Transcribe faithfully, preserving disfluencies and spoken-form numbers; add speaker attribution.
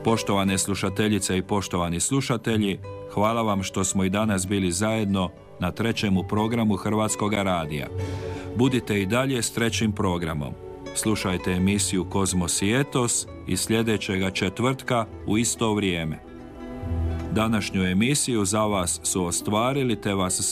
Speaker 1: Poštovane slušateljice i poštovani slušatelji, hvala vam što smo i danas bili zajedno na trećemu programu Hrvatskoga radija. Budite i dalje s trećim programom. Slušajte emisiju Kozmos i Etos i sljedećega četvrtka u isto vrijeme. Današnju emisiju za vas su ostvarili te vas